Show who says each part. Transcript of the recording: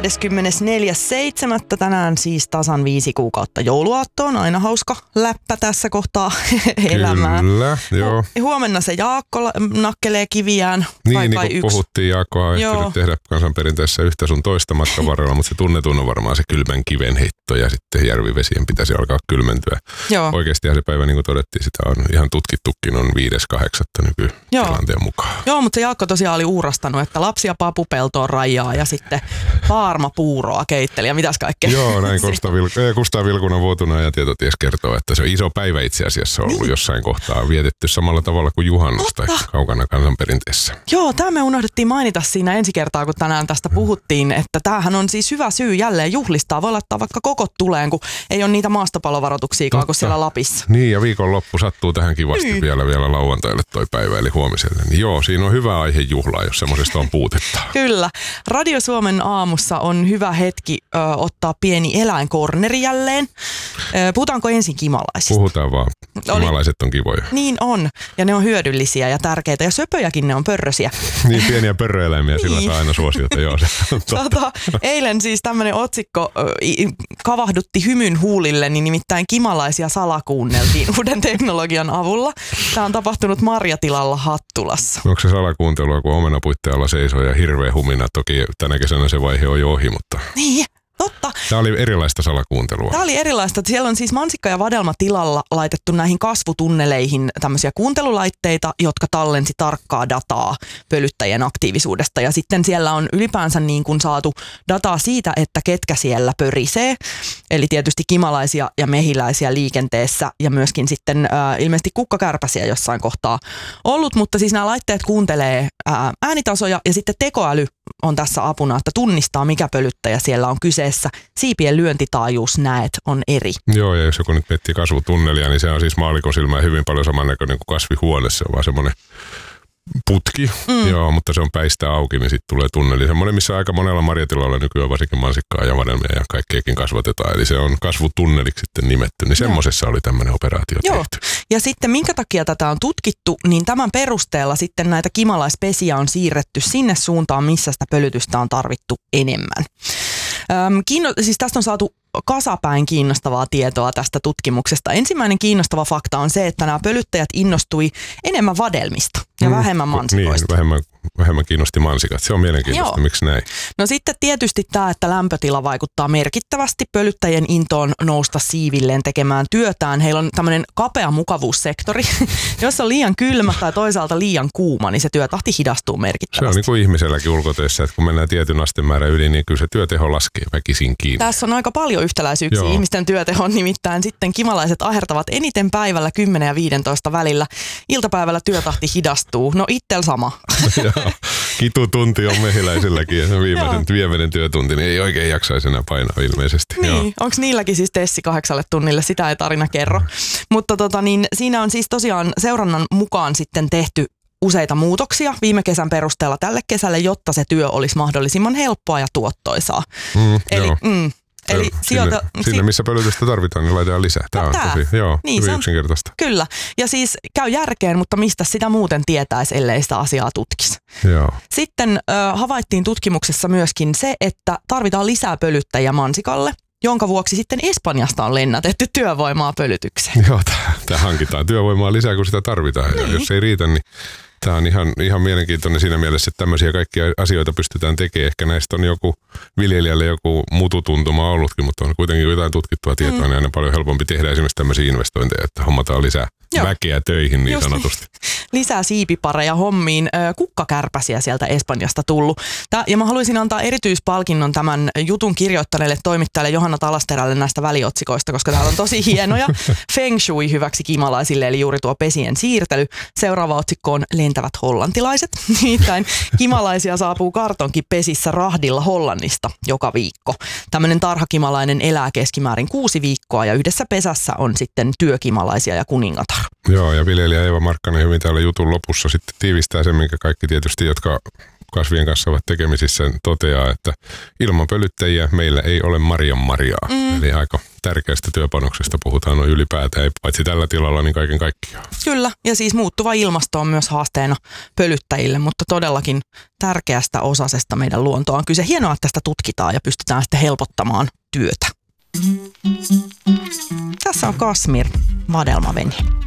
Speaker 1: 24.7. tänään siis tasan 5 kuukautta jouluaattoon. Aina hauska läppä tässä kohtaa elämää.
Speaker 2: Kyllä, joo.
Speaker 1: Huomenna se Jaakko nakkelee kiviään.
Speaker 2: Niin kuin puhuttiin, Jaakko on ehtinyt tehdä kansanperinteessä yhtä sun toista matkan varrella, mutta se tunnetun on varmaan se kylmän kiven heitto ja sitten järvivesien pitäisi alkaa kylmentyä.
Speaker 1: Joo.
Speaker 2: Oikeastihan se päivä, niin kuin todettiin, sitä on ihan tutkittukin, on 5.8. nykytilanteen mukaan.
Speaker 1: Joo, mutta se Jaakko tosiaan oli uurastanut, että lapsia papupeltoon rajaa ja sitten paarmapuuroa keitteli ja mitäs kaikkea.
Speaker 2: Joo, näin Kustaa Vilkunan vuotuna ja tietoties kertoo, että se on iso päivä itse asiassa ollut jossain kohtaa vietetty samalla tavalla kuin juhannusta kaukana kansanperinteessä.
Speaker 1: Joo, tämä me unohdettiin mainita siinä ensi kertaa, kun tänään tästä puhuttiin, että tämähän on siis hyvä syy jälleen juhlistaa. Voi laittaa vaikka kokot tuleen, kun ei ole niitä maastopallovaroituksiakaan kuin siellä Lapissa.
Speaker 2: Niin, ja viikonloppu sattuu tähän kivasti vielä lauantaille toi päivä, eli huomiselle. Niin joo, siinä on hyvä aihe juhlaa, jos semmoisesta on puutetta.
Speaker 1: Kyllä. Radio Suomen aamussa on hyvä hetki ottaa pieni eläinkorneri jälleen. Puhutaanko ensin kimalaisista?
Speaker 2: Puhutaan vaan. Kimalaiset on kivoja.
Speaker 1: Niin on. Ja ne on hyödyllisiä ja tärkeitä. Ja söpöjäkin ne on pörrösiä.
Speaker 2: Niin, pieniä pörröeläimiä, sillä saa aina suosiota. Joo,
Speaker 1: eilen siis tämmöinen otsikko kavahdutti hymyn huulille, niin nimittäin kimalaisia salakuunneltiin uuden teknologian avulla. Tämä on tapahtunut marjatilalla Hattulassa.
Speaker 2: Onko se salakuuntelua, kun omenapuitten alla seisoo ja hirveä humina? Toki tänä kesänä se vaihe on jo ohi, mutta...
Speaker 1: Niin. Totta.
Speaker 2: Tämä oli erilaista salakuuntelua.
Speaker 1: Tämä oli erilaista. Siellä on siis mansikka- ja vadelmatilalla laitettu näihin kasvutunneleihin tämmöisiä kuuntelulaitteita, jotka tallensi tarkkaa dataa pölyttäjien aktiivisuudesta. Ja sitten siellä on ylipäänsä niin kuin saatu dataa siitä, että ketkä siellä pörisee. Eli tietysti kimalaisia ja mehiläisiä liikenteessä ja myöskin sitten ilmeisesti kukkakärpäsiä jossain kohtaa ollut. Mutta siis nämä laitteet kuuntelee äänitasoja ja sitten tekoäly on tässä apuna, että tunnistaa mikä pölyttäjä siellä on kyseessä. Siipien lyöntitaajuus on eri.
Speaker 2: Joo, ja jos joku nyt miettii kasvutunnelia, niin se on siis maallikon silmään hyvin paljon samannäköinen kuin kasvihuone. Se on vaan semmoinen putki, joo, mutta se on päistä auki, niin sitten tulee tunneli. Semmoinen, missä aika monella marjatilalla nykyään varsinkin mansikkaa ja vadelmia ja kaikkeakin kasvatetaan. Eli se on kasvutunneliksi sitten nimetty, niin semmoisessa oli tämmöinen operaatio tehty.
Speaker 1: Ja sitten minkä takia tätä on tutkittu, niin tämän perusteella sitten näitä kimalaispesiä on siirretty sinne suuntaan, missä sitä pölytystä on tarvittu enemmän. Siis tästä on saatu kasapäin kiinnostavaa tietoa tästä tutkimuksesta. Ensimmäinen kiinnostava fakta on se, että nämä pölyttäjät innostui enemmän vadelmista ja vähemmän mansikoista.
Speaker 2: Niin, vähemmän kiinnosti mansikat. Se on mielenkiintoista. Joo. Miksi näin?
Speaker 1: No sitten tietysti tämä, että lämpötila vaikuttaa merkittävästi pölyttäjien intoon nousta siivilleen tekemään työtään. Heillä on tämmöinen kapea mukavuussektori. Jos on liian kylmä tai toisaalta liian kuuma, niin se työtahti hidastuu merkittävästi.
Speaker 2: Se on niin kuin ihmiselläkin ulkotöissä, että kun mennään tietyn astemäärän yli, niin kyllä se työteho laskee väkisin kiinni.
Speaker 1: Tässä on aika paljon yhtäläisyyksiä ihmisten työtehon, nimittäin sitten kimalaiset ahertavat eniten päivällä 10 ja 15 välillä. Iltapäivällä työtahti hidastuu. No ittel sama.
Speaker 2: Kitutunti on mehiläisilläkin ja se viimeinen työtunti, niin ei oikein jaksaisi enää painaa ilmeisesti.
Speaker 1: Niin, onko niilläkin siis tessi 8 tunnille? Sitä ei tarina kerro. Mutta siinä on siis tosiaan seurannan mukaan sitten tehty useita muutoksia viime kesän perusteella tälle kesälle, jotta se työ olisi mahdollisimman helppoa ja tuottoisaa. Eli
Speaker 2: sinne, missä pölytystä tarvitaan, niin laitetaan lisää. Tämä on tosi hyvin yksinkertaista.
Speaker 1: Kyllä. Ja siis käy järkeen, mutta mistä sitä muuten tietäisi, ellei sitä asiaa tutkisi.
Speaker 2: Joo.
Speaker 1: Sitten havaittiin tutkimuksessa myöskin se, että tarvitaan lisää pölyttäjiä mansikalle, jonka vuoksi sitten Espanjasta on lennätetty työvoimaa pölytykseen.
Speaker 2: Joo, tämä hankitaan työvoimaa lisää, kun sitä tarvitaan. Ja jos ei riitä, niin tämä on ihan mielenkiintoinen siinä mielessä, että tämmöisiä kaikkia asioita pystytään tekemään. Ehkä näistä on joku viljelijälle joku mututuntuma ollutkin, mutta on kuitenkin jotain tutkittua tietoa, niin aina paljon helpompi tehdä esimerkiksi tämmöisiä investointeja, että hommataan lisää väkeä töihin niin sanotusti.
Speaker 1: Lisää siipipareja hommiin, kukkakärpäsiä sieltä Espanjasta tullut. Ja mä haluaisin antaa erityispalkinnon tämän jutun kirjoittaneelle toimittajalle Johanna Talasterälle näistä väliotsikoista, koska täällä on tosi hienoja. Feng shui hyväksi kimalaisille, eli juuri tuo pesien siirtely. Seuraava otsikko on lentävät hollantilaiset. Nimittäin kimalaisia saapuu kartonkin pesissä rahdilla Hollannista joka viikko. Tämmöinen tarhakimalainen elää keskimäärin 6 viikkoa ja yhdessä pesässä on sitten työkimalaisia ja kuningatar.
Speaker 2: Joo, ja viljelijä Eeva Markkanen hyvin täällä jutun lopussa sitten tiivistää sen, minkä kaikki tietysti, jotka kasvien kanssa ovat tekemisissä, toteaa, että ilman pölyttäjiä meillä ei ole marjanmarjaa. Eli aika tärkeästä työpanoksesta puhutaan noin ylipäätään, ei paitsi tällä tilalla, niin kaiken kaikkiaan.
Speaker 1: Kyllä, ja siis muuttuva ilmasto on myös haasteena pölyttäjille, mutta todellakin tärkeästä osasesta meidän luontoa on kyse. Hienoa, että tästä tutkitaan ja pystytään sitten helpottamaan työtä. Tässä on Kashmir, Vadelma Veni.